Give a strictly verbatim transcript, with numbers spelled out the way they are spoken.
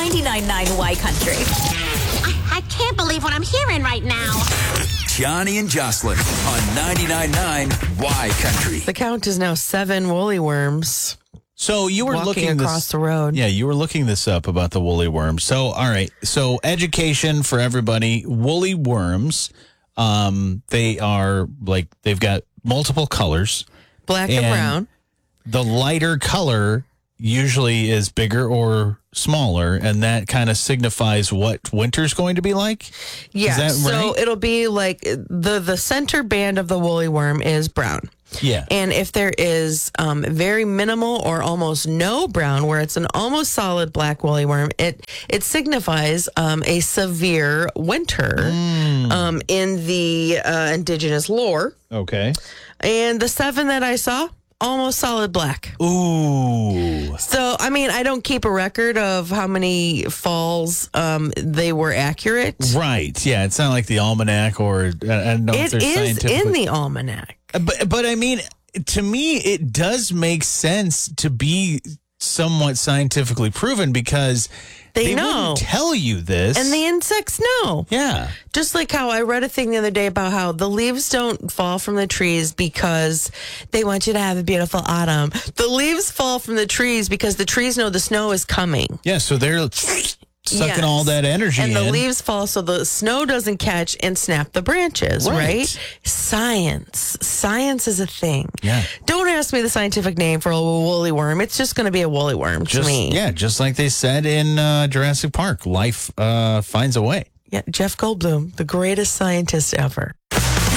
ninety-nine point nine Y Country. I, I can't believe what I'm hearing right now. Johnny and Jocelyn on ninety-nine point nine Y Country. The count is now seven woolly worms. So you were walking looking across this, the road. Yeah, you were looking this up about the woolly worms. So, all right. So, education for everybody. Woolly worms, um, they are like they've got multiple colors. Black and, and brown. The lighter color usually is bigger or smaller, and that kind of signifies what winter's going to be like. Yeah. Is that So right? it'll be like the the center band of the woolly worm is brown. Yeah. And if there is um, very minimal or almost no brown, where it's an almost solid black woolly worm, it it signifies um, a severe winter Mm. um, in the uh, indigenous lore. Okay. And the seven that I saw, almost solid black. Ooh. So, I mean, I don't keep a record of how many falls um, they were accurate. Right. Yeah. It's not like the almanac, or I don't know if It they're is scientifically. in the almanac. But but I mean, to me, it does make sense to be somewhat scientifically proven, because They they know. wouldn't tell you this. And the insects know. yeah. Just like how I read a thing the other day about how the leaves don't fall from the trees because they want you to have a beautiful autumn. The leaves fall from the trees because the trees know the snow is coming. Yeah. So they're sucking Yes. all that energy And the in. leaves fall so the snow doesn't catch and snap the branches, Right. right? Science. Science is a thing. Yeah. Don't ask me the scientific name for a woolly worm. It's just going to be a woolly worm to Just, me. yeah, just like they said in uh, Jurassic Park, life uh, finds a way. Yeah, Jeff Goldblum, the greatest scientist ever.